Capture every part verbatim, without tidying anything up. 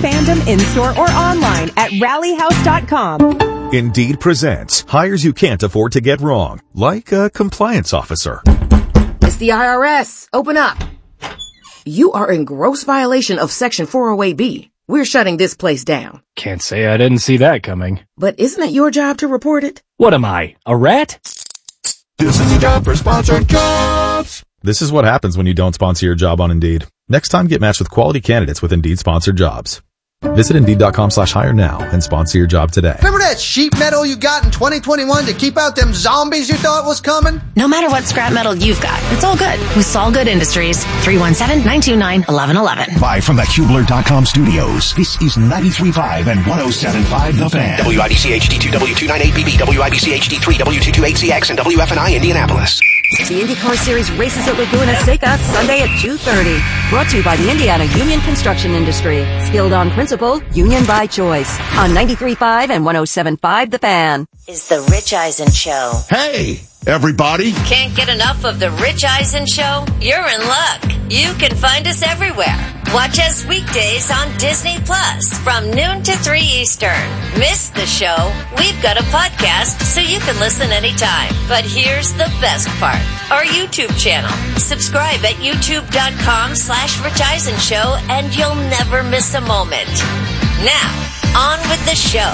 fandom in-store or online at rally house dot com. Indeed presents hires you can't afford to get wrong, like a compliance officer. It's the I R S. Open up. You are in gross violation of Section four oh eight B. We're shutting this place down. Can't say I didn't see that coming. But isn't it your job to report it? What am I, a rat? This is a job for sponsored jobs. This is what happens when you don't sponsor your job on Indeed. Next time, get matched with quality candidates with Indeed sponsored jobs. Visit Indeed.com slash hire now and sponsor your job today. Remember that sheet metal you got in twenty twenty-one to keep out them zombies you thought was coming? No matter what scrap metal you've got, it's all good with Solgood Industries. three one seven, nine two nine, one one one one. Live from the Hubler dot com studios, this is ninety-three point five and one oh seven point five The Fan. W I B C H D two, W two ninety-eight B B, W I B C H D three, W two twenty-eight C X, and W F N I Indianapolis. The IndyCar Series races at Laguna Seca Sunday at two thirty. Brought to you by the Indiana Union Construction Industry. Skilled on principle, union by choice. On ninety-three point five and one oh seven point five The Fan. Is the Rich Eisen Show. Hey, everybody. Can't get enough of the Rich Eisen Show? You're in luck. You can find us everywhere. Watch us weekdays on Disney Plus from noon to three Eastern. Miss the show? We've got a podcast so you can listen anytime. But here's the best part. Our YouTube channel. Subscribe at youtube.com slash Rich Eisen Show and you'll never miss a moment. Now, on with the show.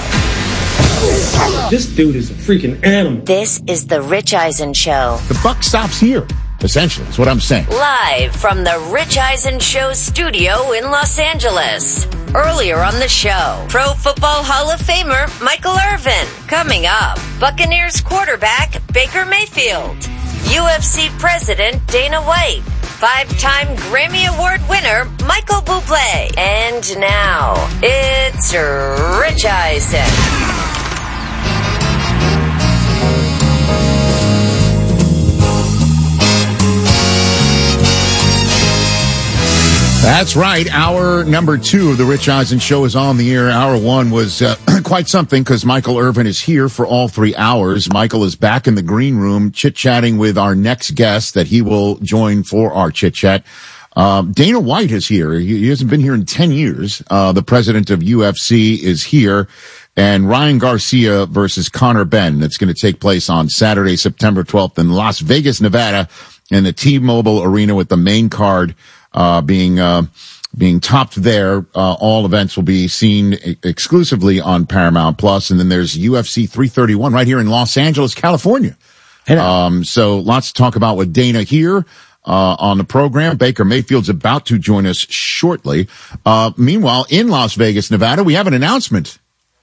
This dude is a freaking animal. This is the Rich Eisen Show. The buck stops here. Essentially, that's what I'm saying. Live from the Rich Eisen Show studio in Los Angeles. Earlier on the show, Pro Football Hall of Famer Michael Irvin. Coming up, Buccaneers quarterback Baker Mayfield. U F C President Dana White. Five-time Grammy Award winner Michael Bublé. And now, it's Rich Eisen. That's right. Hour number two of the Rich Eisen Show is on the air. Hour one was uh, quite something because Michael Irvin is here for all three hours. Michael is back in the green room chit-chatting with our next guest that he will join for our chit-chat. Um, Dana White is here. He, he hasn't been here in ten years. Uh, the president of U F C is here. And Ryan Garcia versus Conor Benn. That's going to take place on Saturday, September twelfth in Las Vegas, Nevada, in the T-Mobile Arena with the main card Uh, being, uh, being topped there. Uh, all events will be seen e- exclusively on Paramount Plus. And then there's U F C three thirty-one right here in Los Angeles, California. Um, so lots to talk about with Dana here, uh, on the program. Baker Mayfield's about to join us shortly. Uh, meanwhile, in Las Vegas, Nevada, we have an announcement.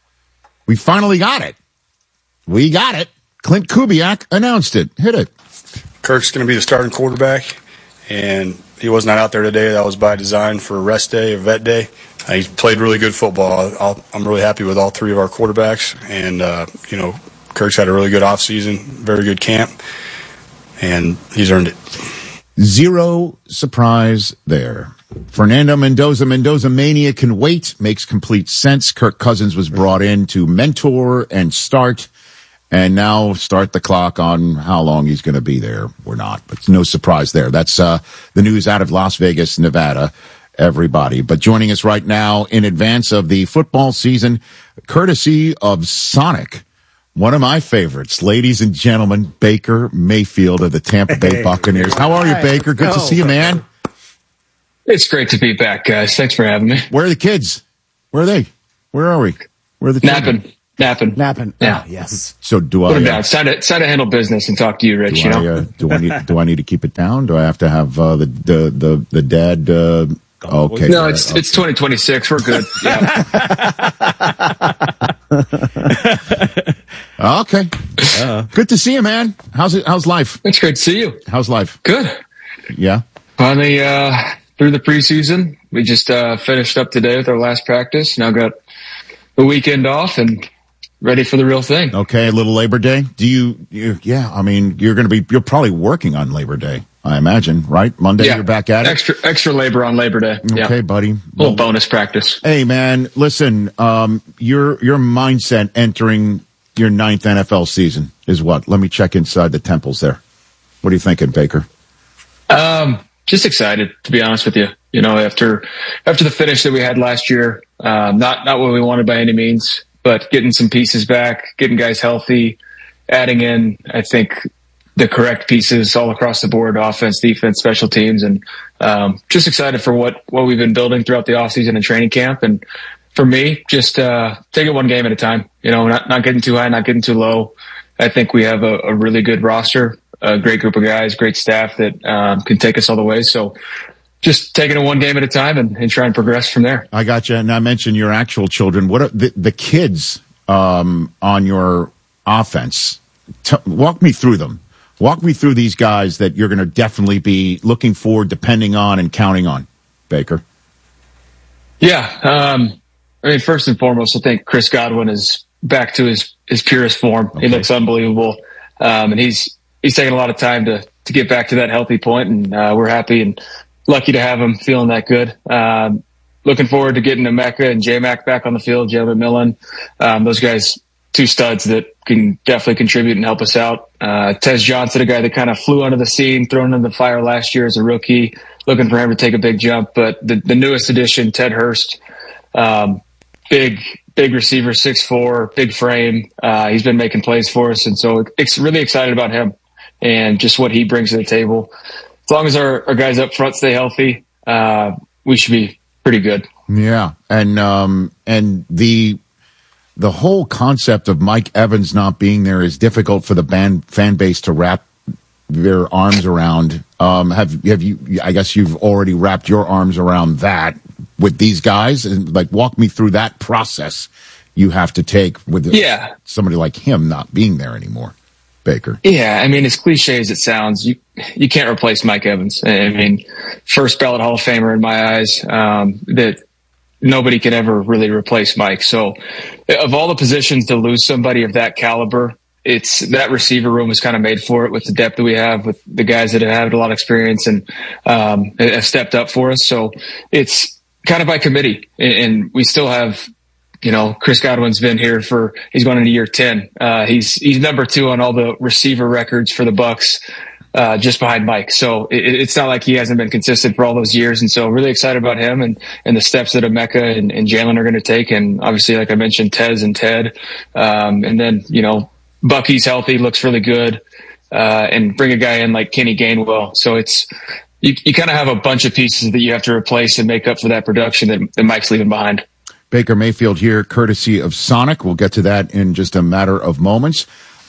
We finally got it. We got it. Clint Kubiak announced it. Hit it. Kirk's going to be the starting quarterback, and he was not out there today. That was by design for a rest day, a vet day. Uh, he played really good football. I'll, I'm really happy with all three of our quarterbacks. And, uh, you know, Kirk's had a really good offseason, very good camp, and he's earned it. Zero surprise there. Fernando Mendoza, Mendoza Mania can wait, makes complete sense. Kirk Cousins was brought in to mentor and start. And now start the clock on how long he's going to be there or not. But no surprise there. That's uh the news out of Las Vegas, Nevada, everybody. But joining us right now in advance of the football season, courtesy of Sonic, one of my favorites, ladies and gentlemen, Baker Mayfield of the Tampa Bay Buccaneers. How are you, Baker? Good to see you, man. It's great to be back, guys. Thanks for having me. Where are the kids? Where are they? Where are we? Where are the children? Napping. Napping. Napping. Yeah. Oh, yes. So do Put I? him down. It's time to, it's time to handle business and talk to you, Rich. Do you I, know. uh, do I need? Do I need to keep it down? Do I have to have uh, the the the the dad? Uh, okay. No, it's okay. It's twenty twenty-six. We're good. Yeah. Okay. Uh, good to see you, man. How's it? How's life? It's great to see you. How's life? Good. Yeah. Finally, uh, through the preseason, we just uh, finished up today with our last practice. Now got the weekend off and ready for the real thing. Okay, a little Labor Day. Do you, you yeah, I mean, you're going to be, you're probably working on Labor Day, I imagine, right? Monday, yeah. You're back at it? Extra, extra labor on Labor Day. Okay, yeah. Buddy. A little well, bonus practice. Hey, man, listen, um, your, your mindset entering your ninth N F L season is what? Let me check inside the temples there. What are you thinking, Baker? Um, just excited, to be honest with you. You know, after after the finish that we had last year, um, not not what we wanted by any means, but getting some pieces back, getting guys healthy, adding in, I think, the correct pieces all across the board, offense, defense, special teams, and um, just excited for what, what we've been building throughout the offseason and training camp. And for me, just uh, take it one game at a time, you know, not, not getting too high, not getting too low. I think we have a, a really good roster, a great group of guys, great staff that um, can take us all the way. So just taking it one game at a time and, and try and progress from there. I got you. And I mentioned your actual children. What are the, the kids um, on your offense? T- walk me through them. Walk me through these guys that you're going to definitely be looking for, depending on, and counting on, Baker. Yeah. Um, I mean, first and foremost, I think Chris Godwin is back to his, his purest form. Okay. He looks unbelievable. Um, and he's, he's taking a lot of time to, to get back to that healthy point, and uh, we're happy and lucky to have him feeling that good. Um, looking forward to getting Emeka and J-Mac back on the field, Jalen McMillan. Um, those guys, two studs that can definitely contribute and help us out. Uh, Tez Johnson, a guy that kind of flew under the scene, thrown in the fire last year as a rookie, looking for him to take a big jump. But the, the newest addition, Ted Hurst, um, big, big receiver, six four, big frame. Uh, he's been making plays for us. And so it's really excited about him and just what he brings to the table. As long as our, our guys up front stay healthy, uh, we should be pretty good. Yeah. And, um, and the, The whole concept of Mike Evans not being there is difficult for the band, fan base to wrap their arms around. Um, have have you? I guess you've already wrapped your arms around that with these guys, and like walk me through that process you have to take with yeah. somebody like him not being there anymore, Baker. Yeah, I mean, as cliche as it sounds, you you can't replace Mike Evans. I mean, first ballot Hall of Famer in my eyes. Um, that. Nobody can ever really replace Mike. So of all the positions to lose somebody of that caliber, it's that receiver room was kind of made for it with the depth that we have with the guys that have had a lot of experience and um, have stepped up for us. So it's kind of by committee, and we still have, you know, Chris Godwin's been here for, he's going into year ten. Uh, he's, he's number two on all the receiver records for the Bucs. Uh, just behind Mike. So it, it's not like he hasn't been consistent for all those years. And so really excited about him and, and the steps that Emeka and, and Jalen are going to take. And obviously, like I mentioned, Tez and Ted. Um, and then, you know, Bucky's healthy, looks really good. Uh, and bring a guy in like Kenny Gainwell. So it's, you, you kind of have a bunch of pieces that you have to replace and make up for that production that, that Mike's leaving behind. Baker Mayfield here, courtesy of Sonic. We'll get to that in just a matter of moments.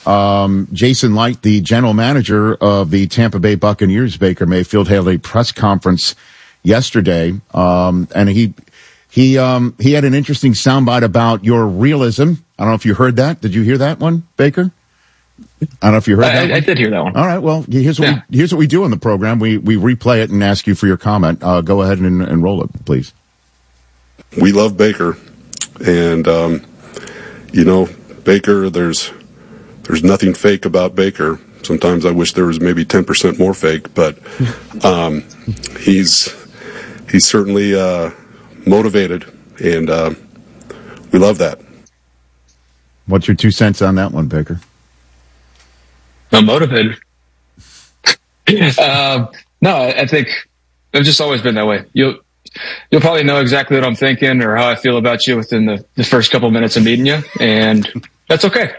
Um, Jason Licht, the general manager of the Tampa Bay Buccaneers, Baker Mayfield, held a press conference yesterday. Um, and he, he, um, he had an interesting soundbite about your realism. I don't know if you heard that. Did you hear that one, Baker? I don't know if you heard I, that. I, I did hear that one. All right. Well, here's what yeah. we, here's what we do in the program. We, we replay it and ask you for your comment. Uh, go ahead and, and roll it, please. We love Baker, and, um, you know, Baker, there's, There's nothing fake about Baker. Sometimes I wish there was maybe ten percent more fake, but um, he's he's certainly uh, motivated, and uh, we love that. What's your two cents on that one, Baker? I'm motivated. um, no, I, I think I've just always been that way. You'll you'll probably know exactly what I'm thinking or how I feel about you within the, the first couple of minutes of meeting you, and that's okay.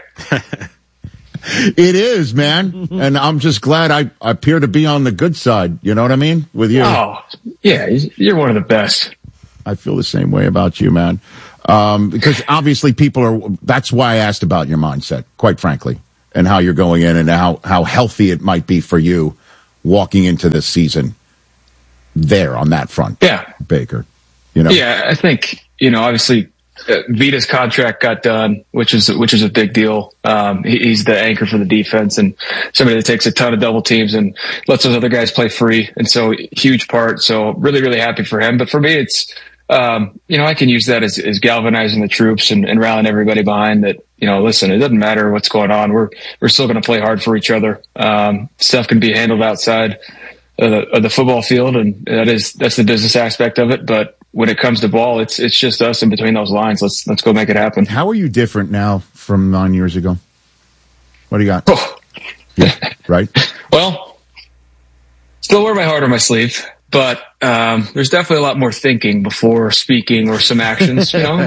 It is, man. And I'm just glad I, I appear to be on the good side. You know what I mean? With you. Oh, yeah. You're one of the best. I feel the same way about you, man. Um, because obviously people are, that's why I asked about your mindset, quite frankly, and how you're going in and how, how healthy it might be for you walking into this season there on that front. Yeah. Baker, you know? Yeah. I think, you know, obviously, Uh, Vita's contract got done, which is which is a big deal. Um, he, he's the anchor for the defense and somebody that takes a ton of double teams and lets those other guys play free. And so huge part. So really, really happy for him. But for me, it's, um, you know, I can use that as, as galvanizing the troops and, and rallying everybody behind that, you know, listen, it doesn't matter what's going on. We're, we're still going to play hard for each other. Um, stuff can be handled outside of the, of the football field. And that is, that's the business aspect of it. But when it comes to ball, it's it's just us in between those lines. Let's let's go make it happen. How are you different now from nine years ago? What do you got? Oh. Yeah, right. Well, still wear my heart on my sleeve, but um, there's definitely a lot more thinking before speaking or some actions. You know,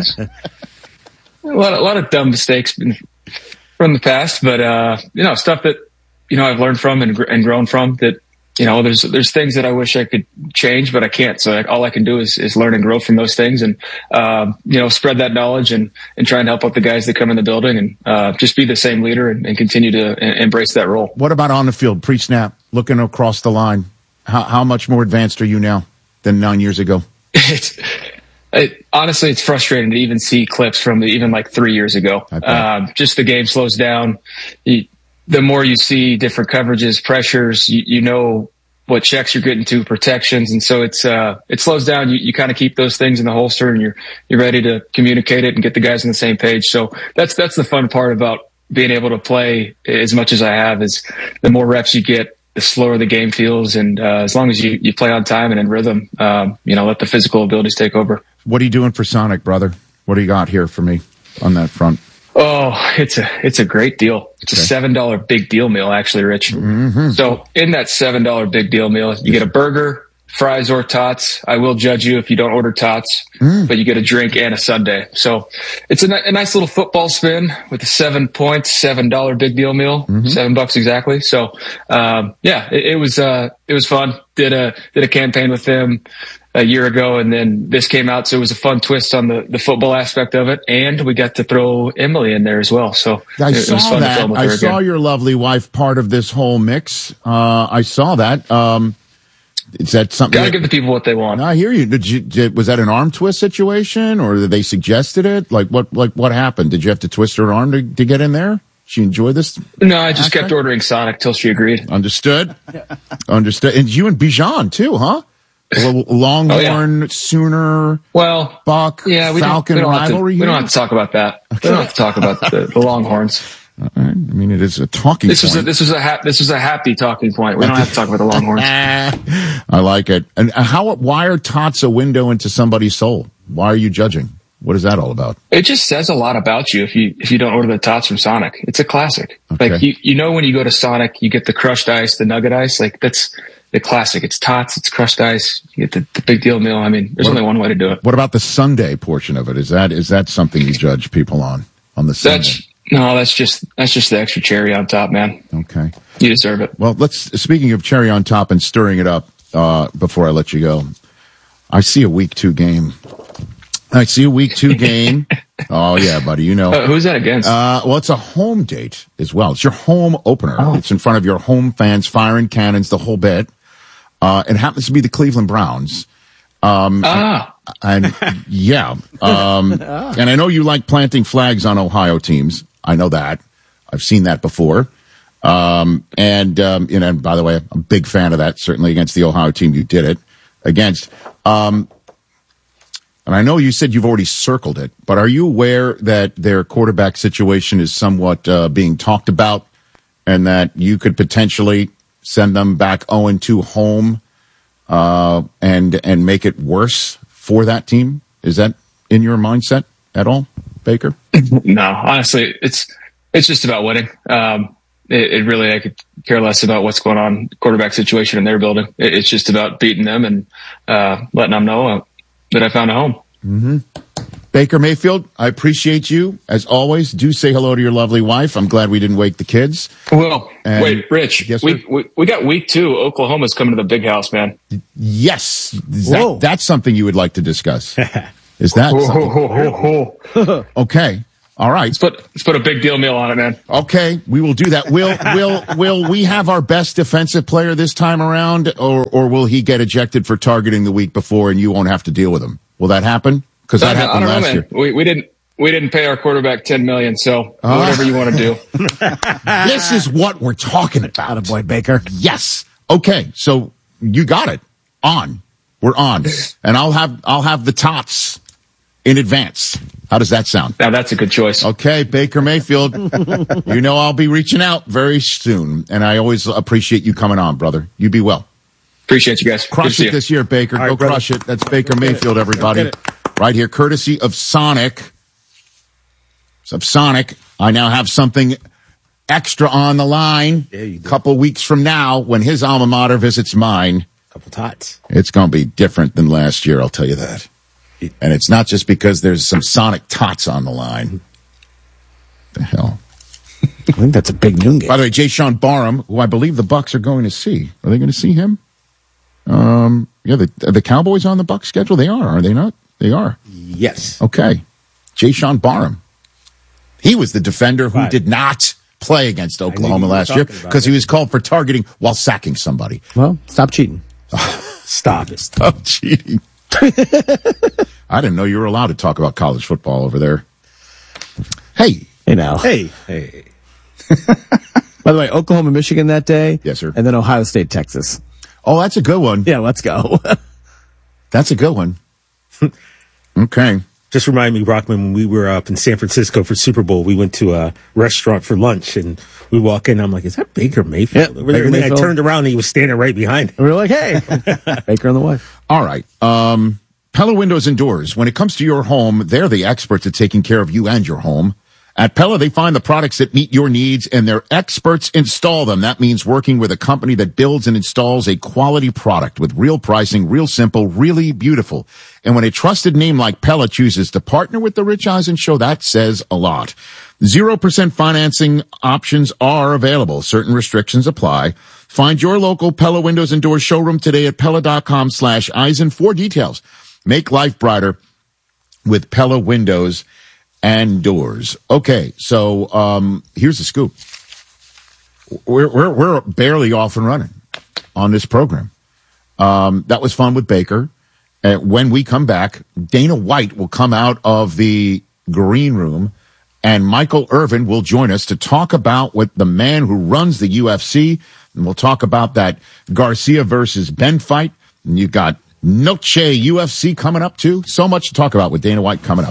a lot, of, a lot of dumb mistakes from the past, but uh, you know, stuff that you know I've learned from and, and grown from. That you know, there's there's things that I wish I could change, but I can't. So like, all I can do is, is learn and grow from those things, and um, you know, spread that knowledge and and try and help out the guys that come in the building, and uh, just be the same leader and, and continue to a- embrace that role. What about on the field, pre-snap, looking across the line? How how much more advanced are you now than nine years ago? It's it, honestly, it's frustrating to even see clips from even like three years ago. Um, just the game slows down. You, the more you see different coverages, pressures, you, you know what checks you're getting to, protections. And so it's, uh, it slows down. You, you kind of keep those things in the holster and you're, you're ready to communicate it and get the guys on the same page. So that's, that's the fun part about being able to play as much as I have is the more reps you get, the slower the game feels. And, uh, as long as you, you play on time and in rhythm, um, you know, let the physical abilities take over. What are you doing for Sonic, brother? What do you got here for me on that front? Oh, it's a it's a great deal. It's a seven dollar big deal meal, actually, Rich. Mm-hmm. So in that seven dollar big deal meal, you get a burger, fries, or tots. I will judge you if you don't order tots, mm. but you get a drink and a sundae. So it's a, a nice little football spin with a seven points, seven dollar big deal meal, mm-hmm. seven bucks exactly. So um, yeah, it, it was uh, it was fun. Did a did a campaign with them a year ago, and then this came out, so it was a fun twist on the, the football aspect of it, and we got to throw Emily in there as well. So I it, saw it was fun that. to film with I her saw again. your lovely wife part of this whole mix. Uh, I saw that. Um, is that something? Gotta that, give the people what they want. I hear you. Did you did, was that an arm twist situation, or did they suggested it? Like what? Like what happened? Did you have to twist her arm to, to get in there? She enjoy this? No, I just aspect? kept ordering Sonic till she agreed. Understood. Understood. And you and Bijan too, huh? Longhorn, oh, yeah. Sooner, well, Buck, yeah, we Falcon don't, we don't rivalry. To, we don't have to talk about that. Okay. We don't have to talk about the, the Longhorns. All right. I mean, it is a talking this point. Was a, this was a ha- this was a happy talking point. We don't have to talk about the Longhorns. I like it. And how? Why are tots a window into somebody's soul? Why are you judging? What is that all about? It just says a lot about you if you if you don't order the tots from Sonic. It's a classic. Okay. Like you you know when you go to Sonic, you get the crushed ice, the nugget ice. Like that's the classic. It's tots, it's crushed ice. You get the, the big deal meal. I mean, there's what, only one way to do it. What about the Sunday portion of it? Is that is that something you judge people on on the Sunday? That's, no, that's just that's just the extra cherry on top, man. Okay, you deserve it. Well, let's. Speaking of cherry on top and stirring it up, uh, before I let you go, I see a week two game. I see a week two game. Oh yeah, buddy. You know uh, who's that against? Uh, well, it's a home date as well. It's your home opener. Oh. It's in front of your home fans, firing cannons, the whole bit. Uh, it happens to be the Cleveland Browns. Um, ah. And, and yeah. Um, ah. And I know you like planting flags on Ohio teams. I know that. I've seen that before. Um, and, um, you know, and by the way, I'm a big fan of that. Certainly against the Ohio team you did it against. Um, and I know you said you've already circled it, but are you aware that their quarterback situation is somewhat, uh, being talked about and that you could potentially send them back oh and two home, uh, and, and make it worse for that team? Is that in your mindset at all, Baker? No, honestly, it's, it's just about winning. Um, it, it really, I could care less about what's going on quarterback situation in their building. It, it's just about beating them and, uh, letting them know uh, that I found a home. Mm-hmm. Baker Mayfield, I appreciate you. As always, do say hello to your lovely wife. I'm glad we didn't wake the kids. Well, and wait, Rich, yes, we, we we got week two. Oklahoma's coming to the big house, man. Yes. That, that's something you would like to discuss. Is that something? Okay. All right. Let's put, let's put a big deal meal on it, man. Okay. We will do that. Will, will, will we have our best defensive player this time around, or, or will he get ejected for targeting the week before and you won't have to deal with him? Will that happen? Because that happened I don't last know, man. year. We, we didn't we didn't pay our quarterback ten million dollars, so uh, whatever you want to do. This is what we're talking about. Attaboy, Baker. Yes. Okay. So you got it. On. We're on. And I'll have I'll have the tots in advance. How does that sound? Now that's a good choice. Okay, Baker Mayfield. You know I'll be reaching out very soon, and I always appreciate you coming on, brother. You be well. Appreciate you guys. Crush it this year, Baker. Right, Go brother. crush it. That's Baker Mayfield, everybody. Right here, courtesy of Sonic. Of Sonic. I now have something extra on the line. Yeah, you do. A couple weeks from now, when his alma mater visits mine, couple tots. It's going to be different than last year, I'll tell you that. And it's not just because there's some Sonic tots on the line. The hell? I think that's a big noon game. By the way, Jay Sean Barham, who I believe the Bucks are going to see. Are they going to see him? Um, yeah, the, are the Cowboys on the Bucks schedule? They are, are they not? They are. Yes. Okay. Jay Sean Barham. He was the defender who Right. did not play against Oklahoma last year because he was called for targeting while sacking somebody. Well, stop cheating. Stop it. Stop cheating. I didn't know you were allowed to talk about college football over there. Hey. Hey now. Hey. Hey. By the way, Oklahoma, Michigan that day. Yes, sir. And then Ohio State, Texas. Oh, that's a good one. Yeah, let's go. That's a good one. Okay. Just remind me, Brockman, when we were up in San Francisco for Super Bowl, we went to a restaurant for lunch, and we walk in, I'm like, is that Baker Mayfield? Yeah, Over there? Baker And then I Mayfield. turned around, and he was standing right behind him. We were like, hey, Baker and the wife. All right. Um, Pella Windows and Doors. When it comes to your home, they're the experts at taking care of you and your home. At Pella, they find the products that meet your needs, and their experts install them. That means working with a company that builds and installs a quality product with real pricing, real simple, really beautiful. And when a trusted name like Pella chooses to partner with the Rich Eisen Show, that says a lot. Zero percent financing options are available. Certain restrictions apply. Find your local Pella Windows and Doors showroom today at Pella.com slash Eisen for details. Make life brighter with Pella Windows and Doors. Okay, so um, here's the scoop. We're we're we're barely off and running on this program. Um, that was fun with Baker. Uh, when we come back, Dana White will come out of the green room, and Michael Irvin will join us to talk about what the man who runs the U F C, and we'll talk about that Garcia versus Ben fight. And you've got Noche U F C coming up too. So much to talk about with Dana White coming up.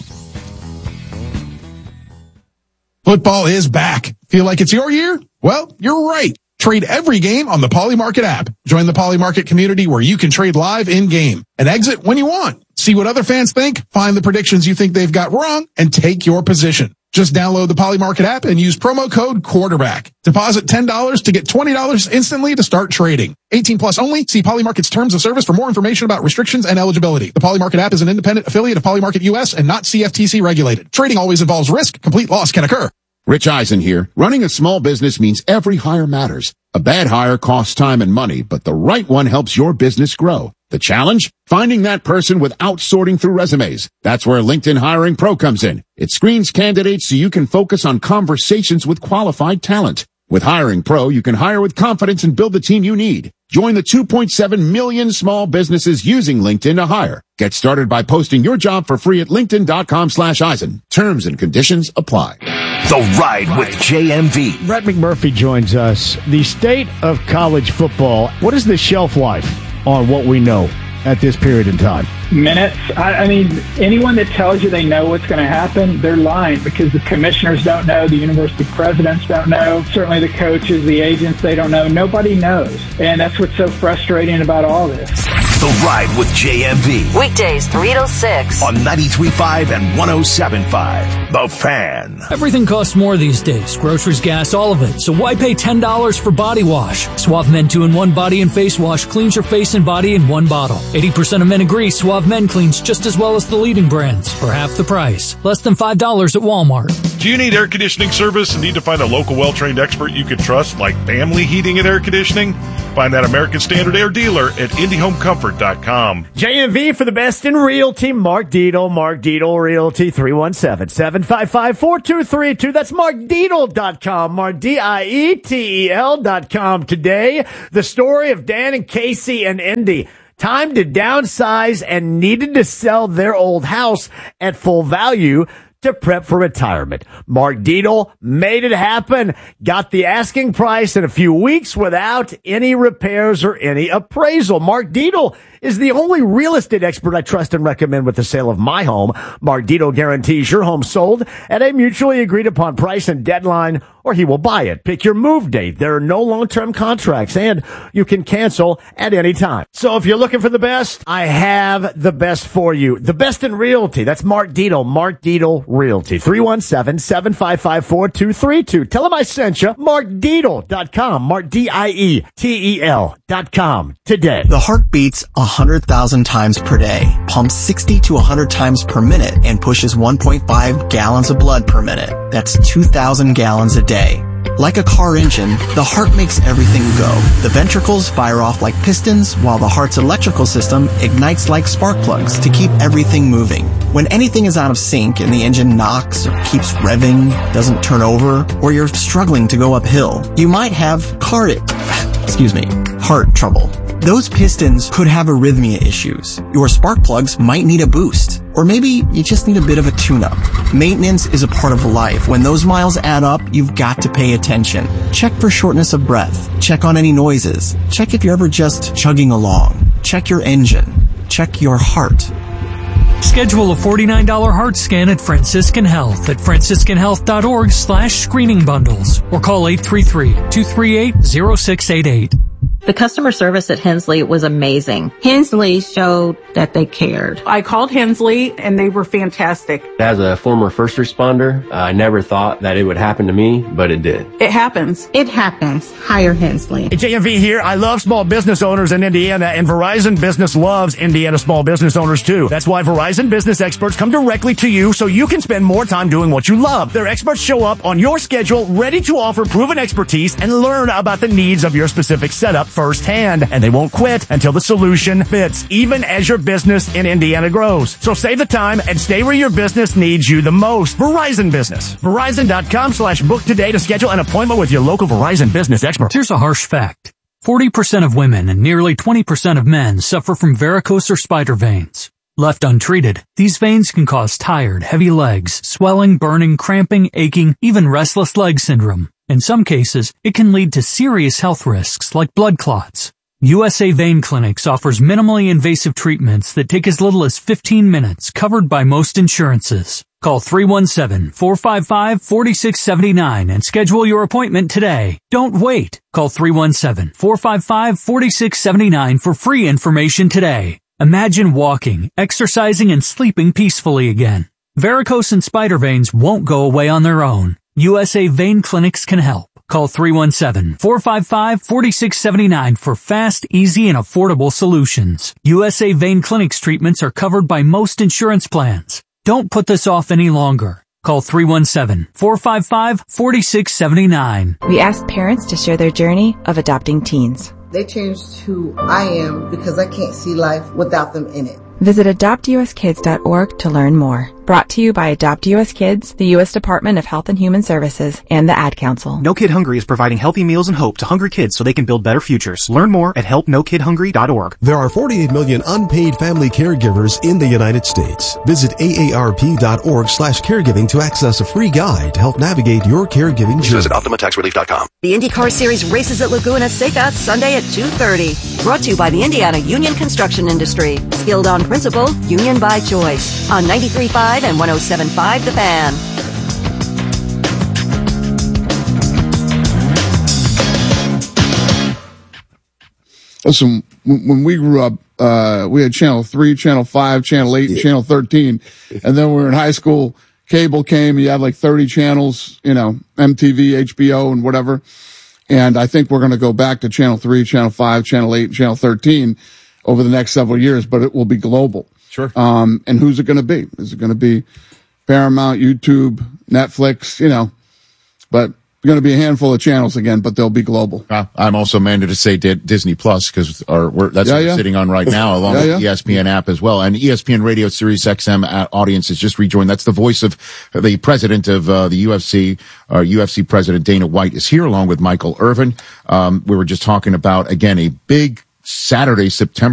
Football is back. Feel like it's your year? Well, you're right. Trade every game on the Polymarket app. Join the Polymarket community where you can trade live in-game and exit when you want. See what other fans think, find the predictions you think they've got wrong, and take your position. Just download the Polymarket app and use promo code quarterback. Deposit ten dollars to get twenty dollars instantly to start trading. eighteen plus only. See Polymarket's terms of service for more information about restrictions and eligibility. The Polymarket app is an independent affiliate of Polymarket U S and not C F T C regulated. Trading always involves risk. Complete loss can occur. Rich Eisen here. Running a small business means every hire matters. A bad hire costs time and money, but the right one helps your business grow. The challenge? Finding that person without sorting through resumes. That's where LinkedIn Hiring Pro comes in. It screens candidates so you can focus on conversations with qualified talent. With Hiring Pro, you can hire with confidence and build the team you need. Join the two point seven million small businesses using LinkedIn to hire. Get started by posting your job for free at linkedin.com slash Eisen. Terms and conditions apply. The Ride with J M V. Brett McMurphy joins us. The state of college football. What is the shelf life on what we know at this period in time? Minutes. I, I mean, anyone that tells you they know what's going to happen, they're lying, because the commissioners don't know, the university presidents don't know, certainly the coaches, the agents, they don't know. Nobody knows. And that's what's so frustrating about all this. The Ride with J M V. Weekdays three to six. On ninety-three point five and one oh seven point five. The Fan. Everything costs more these days. Groceries, gas, all of it. So why pay ten dollars for body wash? Suave Men two in one body and face wash cleans your face and body in one bottle. eighty percent of men agree Suave Men cleans just as well as the leading brands for half the price. Less than five dollars at Walmart. Do you need air conditioning service and need to find a local well-trained expert you can trust, like Family Heating and Air Conditioning? Find that American Standard Air dealer at Indy Home Comfort dot com. J M V for the best in realty. Mark Dietel, Mark Dietel Realty, three one seven, seven five five, four two three two. That's mark dietel dot com, Mark D I E T E L dot com. Today, the story of Dan and Casey and Indy. Time to downsize and needed to sell their old house at full value to prep for retirement. Mark Dietel made it happen, got the asking price in a few weeks without any repairs or any appraisal. Mark Dietel is the only real estate expert I trust and recommend with the sale of my home. Mark Dito guarantees your home sold at a mutually agreed upon price and deadline, or he will buy it. Pick your move date. There are no long-term contracts, and you can cancel at any time. So if you're looking for the best, I have the best for you. The best in realty. That's Mark Dito. Mark Dito Realty. three one seven, seven five five, four two three two. Tell him I sent you. mark dietel dot com. Mark D I E T E L dot com today. The heart beats one hundred thousand times per day, pumps sixty to one hundred times per minute, and pushes one point five gallons of blood per minute. That's two thousand gallons a day. Like a car engine, the heart makes everything go. The ventricles fire off like pistons, while the heart's electrical system ignites like spark plugs to keep everything moving. When anything is out of sync and the engine knocks or keeps revving, doesn't turn over, or you're struggling to go uphill, you might have car, excuse me, heart trouble. Those pistons could have arrhythmia issues. Your spark plugs might need a boost. Or maybe you just need a bit of a tune-up. Maintenance is a part of life. When those miles add up, you've got to pay attention. Check for shortness of breath. Check on any noises. Check if you're ever just chugging along. Check your engine. Check your heart. Schedule a forty-nine dollars heart scan at Franciscan Health at franciscan health dot org slash screening bundles or call eight three three, two three eight, zero six eight eight. The customer service at Hensley was amazing. Hensley showed that they cared. I called Hensley and they were fantastic. As a former first responder, I never thought that it would happen to me, but it did. It happens. It happens. Hire Hensley. J M V here. I love small business owners in Indiana, and Verizon Business loves Indiana small business owners too. That's why Verizon Business experts come directly to you so you can spend more time doing what you love. Their experts show up on your schedule, ready to offer proven expertise and learn about the needs of your specific setup firsthand, and they won't quit until the solution fits, even as your business in Indiana grows. So save the time and stay where your business needs you the most. Verizon Business. Verizon.com slash book today to schedule an appointment with your local Verizon Business expert. Here's a harsh fact. forty percent of women and nearly twenty percent of men suffer from varicose or spider veins. Left untreated, these veins can cause tired, heavy legs, swelling, burning, cramping, aching, even restless leg syndrome. In some cases, it can lead to serious health risks like blood clots. U S A Vein Clinics offers minimally invasive treatments that take as little as fifteen minutes, covered by most insurances. Call three one seven, four five five, four six seven nine and schedule your appointment today. Don't wait. Call three one seven, four five five, four six seven nine for free information today. Imagine walking, exercising, and sleeping peacefully again. Varicose and spider veins won't go away on their own. U S A Vein Clinics can help. Call three one seven, four five five, four six seven nine for fast, easy, and affordable solutions. U S A Vein Clinics treatments are covered by most insurance plans. Don't put this off any longer. Call three one seven, four five five, four six seven nine. We asked parents to share their journey of adopting teens. They changed who I am because I can't see life without them in it. Visit adopt u s kids dot org to learn more. Brought to you by Adopt U S Kids, the U S Department of Health and Human Services, and the Ad Council. No Kid Hungry is providing healthy meals and hope to hungry kids so they can build better futures. Learn more at help no kid hungry dot org. There are forty-eight million unpaid family caregivers in the United States. Visit A A R P dot org slash caregiving to access a free guide to help navigate your caregiving journey. Visit Optima Tax Relief dot com. The IndyCar Series races at Laguna Seca Sunday at two thirty. Brought to you by the Indiana Union Construction Industry. Skilled on principle, union by choice. On ninety-three point five and one oh seven point five The Fan. Listen, when we grew up, uh, we had Channel three, Channel five, Channel eight, and Channel thirteen. And then we were in high school. Cable came. You had like thirty channels, you know, M T V, H B O, and whatever. And I think we're going to go back to Channel three, Channel five, Channel eight, and Channel thirteen over the next several years, but it will be global. Sure. Um, and who's it going to be? Is it going to be Paramount, YouTube, Netflix, you know, but going to be a handful of channels again, but they'll be global. Uh, I'm also mandated to say D- Disney Plus because our we're, that's yeah, what yeah. we're sitting on right now, along yeah, with yeah. the E S P N app as well. And E S P N Radio Sirius X M audience has just rejoined. That's the voice of the president of uh, the U F C. Our U F C president Dana White is here along with Michael Irvin. Um, we were just talking about, again, a big Saturday, September